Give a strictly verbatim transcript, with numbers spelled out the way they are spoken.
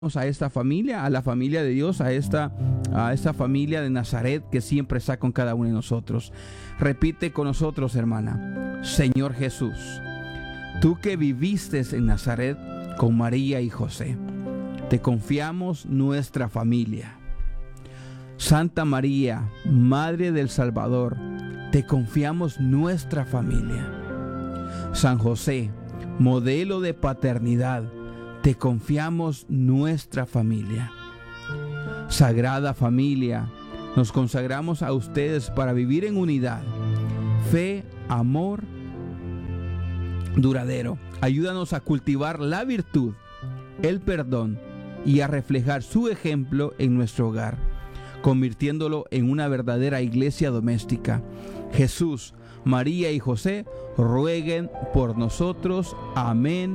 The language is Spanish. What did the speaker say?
a esta familia, a la familia de Dios, a esta, a esta familia de Nazaret que siempre está con cada uno de nosotros. Repite con nosotros, hermana: Señor Jesús, tú que viviste en Nazaret con María y José, te confiamos nuestra familia. Santa María, Madre del Salvador, te confiamos nuestra familia. San José, modelo de paternidad, te confiamos nuestra familia. Sagrada Familia, nos consagramos a ustedes para vivir en unidad, fe, amor duradero. Ayúdanos a cultivar la virtud, el perdón y a reflejar su ejemplo en nuestro hogar, convirtiéndolo en una verdadera iglesia doméstica. Jesús, María y José rueguen por nosotros. Amén